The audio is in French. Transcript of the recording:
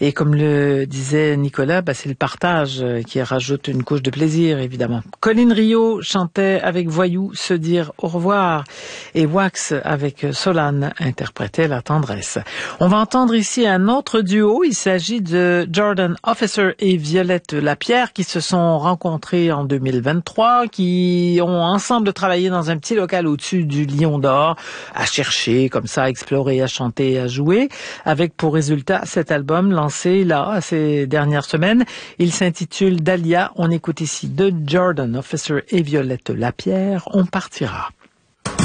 Et comme le disait Nicolas, c'est le partage qui rajoute une couche de plaisir, évidemment. Colline Rio chantait avec Voyou Se dire au revoir et Wax avec Solane interprétait La tendresse. On va entendre ici un autre duo. Il s'agit de Jordan Officer et Violette Lapierre qui se sont rencontrés en 2023, qui ont ensemble travaillé dans un petit local au-dessus du Lion d'Or, à chercher comme ça, à explorer, à chanter, à jouer, avec pour résultat cet album lancé là ces dernières semaines. Il s'intitule Dahlia. On écoute ici de Jordan Officer et Violette Lapierre. On partira.